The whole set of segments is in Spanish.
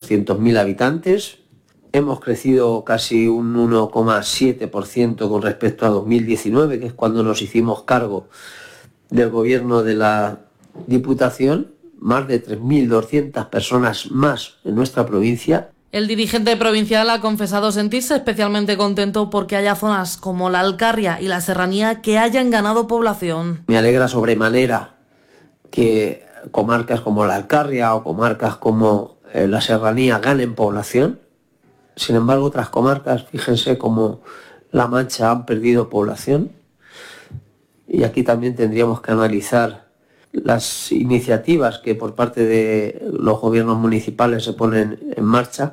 200.000 habitantes. Hemos crecido casi un 1,7% con respecto a 2019, que es cuando nos hicimos cargo del gobierno de la Diputación. Más de 3.200 personas más en nuestra provincia. El dirigente provincial ha confesado sentirse especialmente contento porque haya zonas como la Alcarria y la Serranía que hayan ganado población. Me alegra sobremanera que comarcas como la Alcarria o comarcas como la Serranía ganen población. Sin embargo, otras comarcas, fíjense, como La Mancha han perdido población. Y aquí también tendríamos que analizar las iniciativas que por parte de los gobiernos municipales se ponen en marcha.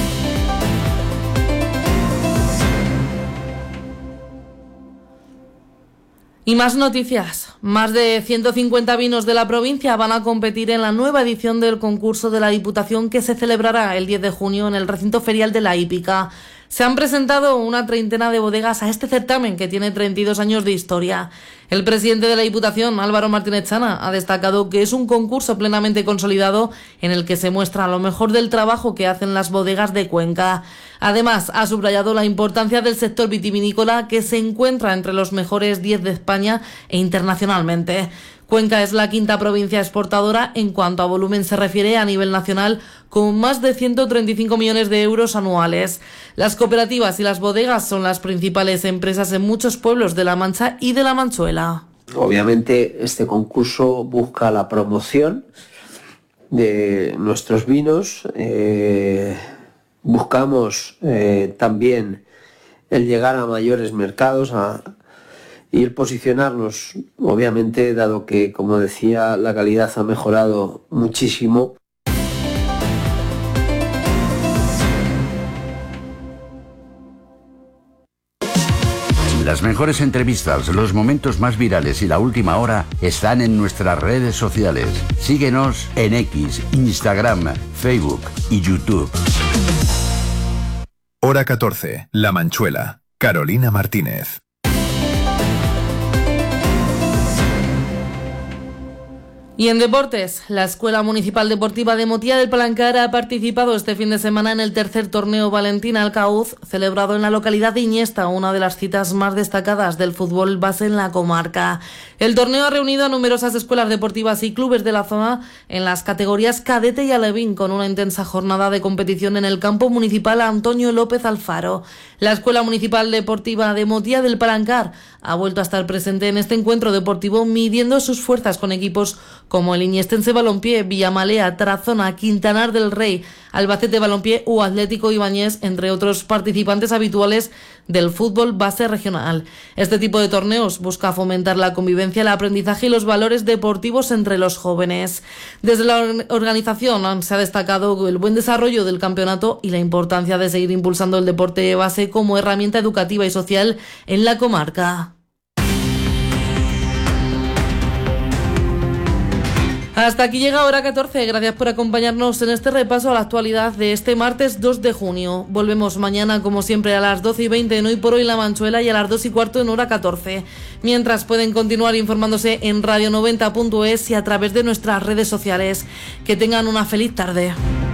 Y más noticias. Más de 150 vinos de la provincia van a competir en la nueva edición del concurso de la Diputación que se celebrará el 10 de junio en el recinto ferial de la Hípica. Se han presentado una treintena de bodegas a este certamen que tiene 32 años de historia. El presidente de la Diputación, Álvaro Martínez Chana, ha destacado que es un concurso plenamente consolidado en el que se muestra lo mejor del trabajo que hacen las bodegas de Cuenca. Además, ha subrayado la importancia del sector vitivinícola que se encuentra entre los mejores 10 de España e internacionalmente. Cuenca es la quinta provincia exportadora en cuanto a volumen se refiere a nivel nacional, con más de 135 millones de euros anuales. Las cooperativas y las bodegas son las principales empresas en muchos pueblos de La Mancha y de la Manchuela. Obviamente este concurso busca la promoción de nuestros vinos. Buscamos también el llegar a mayores mercados, a ir posicionarnos, obviamente, dado que, como decía, la calidad ha mejorado muchísimo. Las mejores entrevistas, los momentos más virales y la última hora están en nuestras redes sociales. Síguenos en X, Instagram, Facebook y YouTube. Hora 14, La Manchuela. Carolina Martínez. Y en deportes, la Escuela Municipal Deportiva de Motía del Palancar ha participado este fin de semana en el tercer torneo Valentín Alcauz, celebrado en la localidad de Iñesta, una de las citas más destacadas del fútbol base en la comarca. El torneo ha reunido a numerosas escuelas deportivas y clubes de la zona en las categorías cadete y alevín, con una intensa jornada de competición en el campo municipal Antonio López Alfaro. La Escuela Municipal Deportiva de Motía del Palancar ha vuelto a estar presente en este encuentro deportivo, midiendo sus fuerzas con equipos como el Iñestense Balompié, Villamalea, Tarazona, Quintanar del Rey, Albacete Balompié o Atlético Ibáñez, entre otros participantes habituales del fútbol base regional. Este tipo de torneos busca fomentar la convivencia, el aprendizaje y los valores deportivos entre los jóvenes. Desde la organización se ha destacado el buen desarrollo del campeonato y la importancia de seguir impulsando el deporte base como herramienta educativa y social en la comarca. Hasta aquí llega Hora 14. Gracias por acompañarnos en este repaso a la actualidad de este martes 2 de junio. Volvemos mañana, como siempre, a las 12:20 en Hoy por Hoy La Manchuela y a las 2:15 en Hora 14. Mientras, pueden continuar informándose en radio90.es y a través de nuestras redes sociales. Que tengan una feliz tarde.